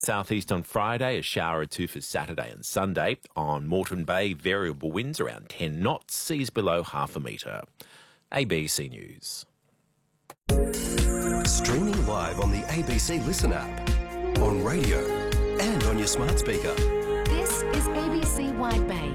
Southeast on Friday, a shower or two for Saturday and Sunday. On Moreton Bay, variable winds around 10 knots, seas below half a metre. ABC News. Streaming live on the ABC Listen app, on radio and on your smart speaker. This is ABC Wide Bay.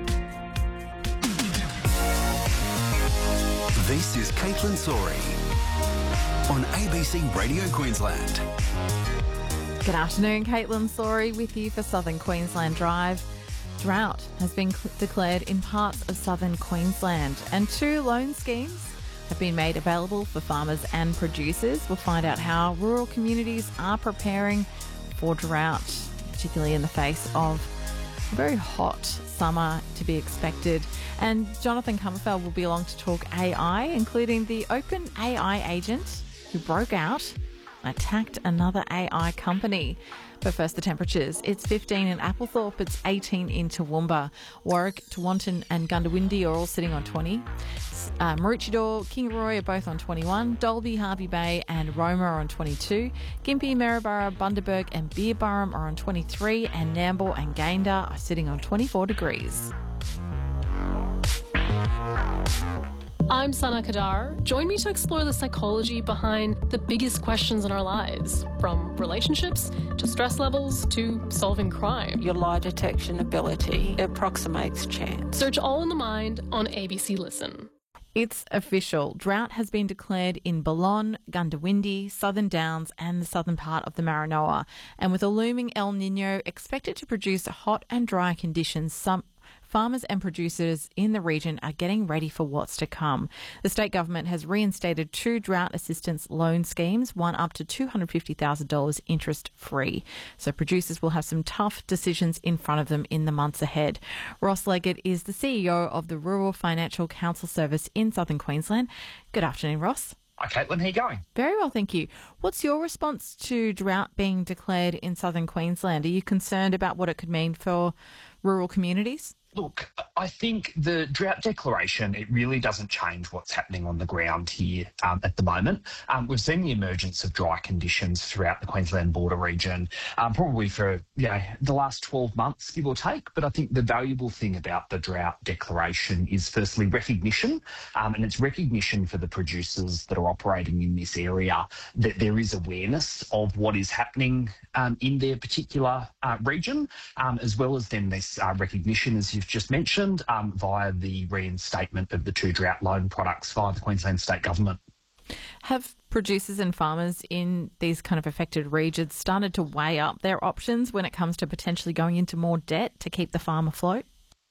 This is Caitlin Sori on ABC Radio Queensland. Good afternoon, Caitlin Sori with you for Southern Queensland Drive. Drought has been declared in parts of southern Queensland, and 2 loan schemes have been made available for farmers and producers. We'll find out how rural communities are preparing for drought, particularly in the face of a very hot summer to be expected. And Jonathan Comerfeld will be along to talk AI, including the Open AI agent who broke out and attacked another AI company. But first, the temperatures. It's 15 in Applethorpe, it's 18 in Toowoomba. Warwick, Tewantin and Gundawindi are all sitting on 20. Maroochydore, Kingaroy are both on 21. Dalby, Harvey Bay and Roma are on 22. Gympie, Maryborough, Bundaberg and Beerburrum are on 23. And Nambour and Gayndah are sitting on 24 degrees. I'm Sana Kadar. Join me to explore the psychology behind the biggest questions in our lives, from relationships to stress levels to solving crime. Your lie detection ability approximates chance. Search All in the Mind on ABC Listen. It's official. Drought has been declared in Balonne, Gundawindi, Southern Downs and the southern part of the Maranoa. And with a looming El Nino expected to produce hot and dry conditions, some farmers and producers in the region are getting ready for what's to come. The state government has reinstated 2 drought assistance loan schemes, one up to $250,000 interest-free. So producers will have some tough decisions in front of them in the months ahead. Ross Leggett is the CEO of the Rural Financial Council Service in Southern Queensland. Good afternoon, Ross. Hi, Caitlin. How you going? Very well, thank you. What's your response to drought being declared in Southern Queensland? Are you concerned about what it could mean for rural communities? Look, I think the drought declaration, it really doesn't change what's happening on the ground here at the moment. We've seen the emergence of dry conditions throughout the Queensland border region, probably for the last 12 months, give or take. But I think the valuable thing about the drought declaration is firstly recognition, and it's recognition for the producers that are operating in this area that there is awareness of what is happening in their particular region, as well as then this recognition, as you've just mentioned, via the reinstatement of the 2 drought loan products via the Queensland State Government. Have producers and farmers in these kind of affected regions started to weigh up their options when it comes to potentially going into more debt to keep the farm afloat?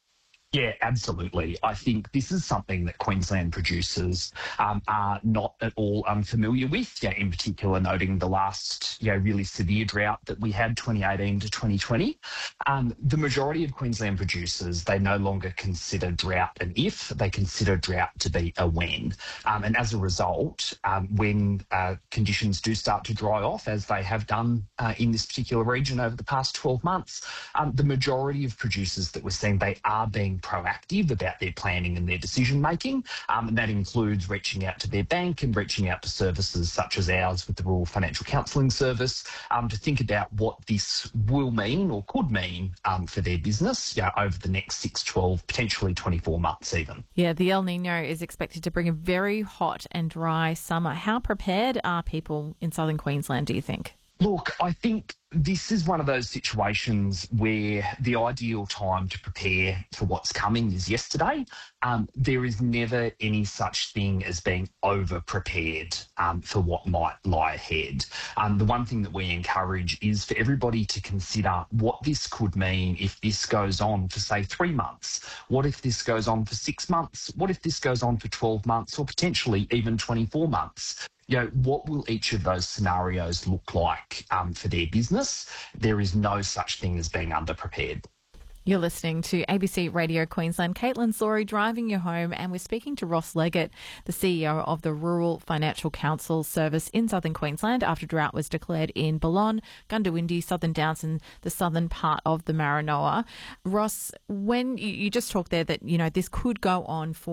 Yeah, absolutely. I think this is something that Queensland producers are not at all unfamiliar with, in particular noting the last really severe drought that we had 2018 to 2020. The majority of Queensland producers, they no longer consider drought an if, they consider drought to be a when. And as a result, when conditions do start to dry off, as they have done in this particular region over the past 12 months, the majority of producers that we're seeing, they are being proactive about their planning and their decision making, and that includes reaching out to their bank and reaching out to services such as ours with the Rural Financial Counselling Service to think about what this will mean or could mean for their business over the next 6, 12, potentially 24 months even. Yeah, the El Nino is expected to bring a very hot and dry summer. How prepared are people in southern Queensland, do you think? Look, I think this is one of those situations where the ideal time to prepare for what's coming is yesterday. There is never any such thing as being over-prepared for what might lie ahead. The one thing that we encourage is for everybody to consider what this could mean if this goes on for, say, 3 months. What if this goes on for 6 months? What if this goes on for 12 months or potentially even 24 months? What will each of those scenarios look like for their business? There is no such thing as being underprepared. You're listening to ABC Radio Queensland. Caitlin Sori driving you home, and we're speaking to Ross Leggett, the CEO of the Rural Financial Council Service in Southern Queensland, after drought was declared in Balonne, Gundawindi, Southern Downs and the southern part of the Maranoa. Ross, when you just talked there that, this could go on for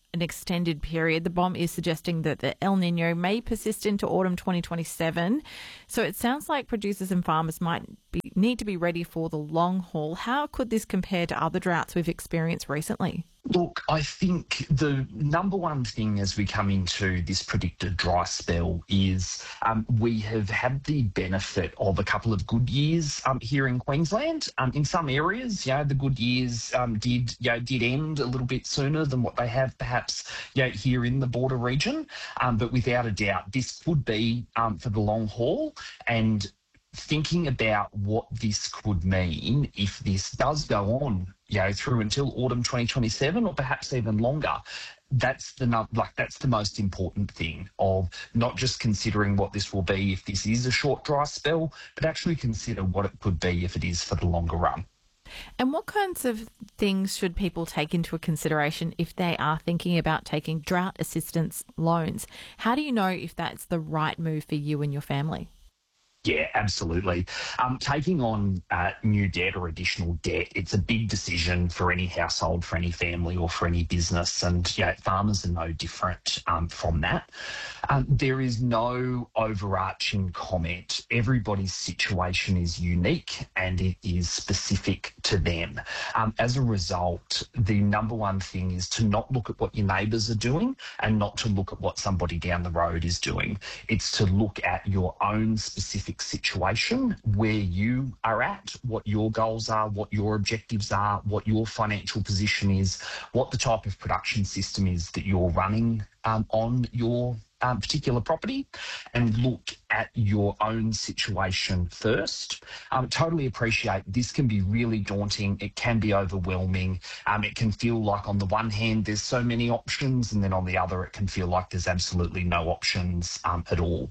an extended period. The BOM is suggesting that the El Nino may persist into autumn 2027. So it sounds like producers and farmers need to be ready for the long haul. How could this compare to other droughts we've experienced recently? Look, I think the number one thing as we come into this predicted dry spell is we have had the benefit of a couple of good years here in Queensland. In some areas, the good years did end a little bit sooner than what they have perhaps here in the border region. But without a doubt, this could be for the long haul. And thinking about what this could mean if this does go on, through until autumn 2027 or perhaps even longer, that's the most important thing of not just considering what this will be if this is a short dry spell, but actually consider what it could be if it is for the longer run. And what kinds of things should people take into consideration if they are thinking about taking drought assistance loans? How do you know if that's the right move for you and your family? Yeah, absolutely. Taking on new debt or additional debt, it's a big decision for any household, for any family or for any business. And farmers are no different from that. There is no overarching comment. Everybody's situation is unique and it is specific to them. As a result, the number one thing is to not look at what your neighbours are doing and not to look at what somebody down the road is doing. It's to look at your own specific situation, where you are at, what your goals are, what your objectives are, what your financial position is, what the type of production system is that you're running on your particular property, and look at your own situation first. Totally appreciate this can be really daunting. It can be overwhelming. It can feel like on the one hand there's so many options, and then on the other it can feel like there's absolutely no options at all.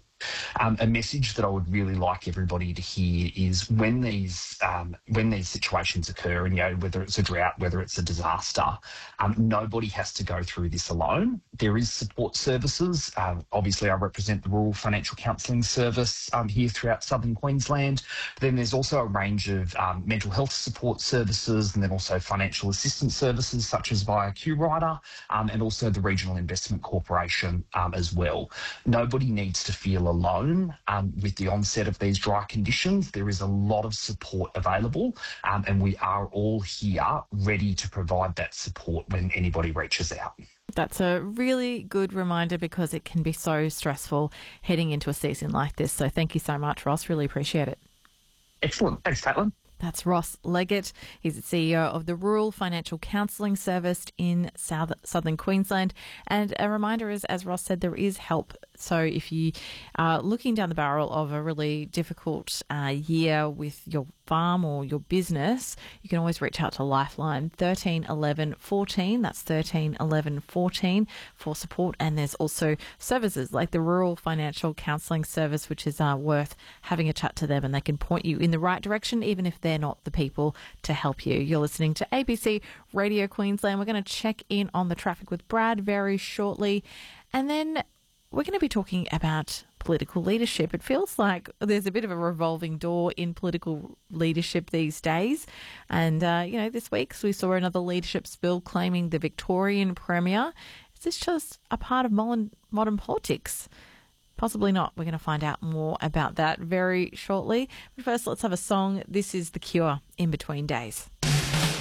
A message that I would really like everybody to hear is when these situations occur, and whether it's a drought, whether it's a disaster, nobody has to go through this alone. There is support services. Obviously, I represent the Rural Financial Counselling Service here throughout southern Queensland. Then there's also a range of mental health support services, and then also financial assistance services such as via QRider, and also the Regional Investment Corporation as well. Nobody needs to feel alone with the onset of these dry conditions. There is a lot of support available, and we are all here ready to provide that support when anybody reaches out. That's a really good reminder because it can be so stressful heading into a season like this. So thank you so much, Ross. Really appreciate it. Excellent. Thanks, Caitlin. That's Ross Leggett. He's the CEO of the Rural Financial Counselling Service in southern Queensland. And a reminder is, as Ross said, there is help. So if you are looking down the barrel of a really difficult year with your farm or your business, you can always reach out to Lifeline 13 11 14. That's 13 11 14 for support. And there's also services like the Rural Financial Counselling Service, which is worth having a chat to them, and they can point you in the right direction, even if they're not the people to help you. You're listening to ABC Radio Queensland. We're going to check in on the traffic with Brad very shortly. And then we're going to be talking about political leadership. It feels like there's a bit of a revolving door in political leadership these days. And, this week we saw another leadership spill claiming the Victorian Premier. Is this just a part of modern politics? Possibly not. We're going to find out more about that very shortly. But first, let's have a song. This is The Cure, In Between Days.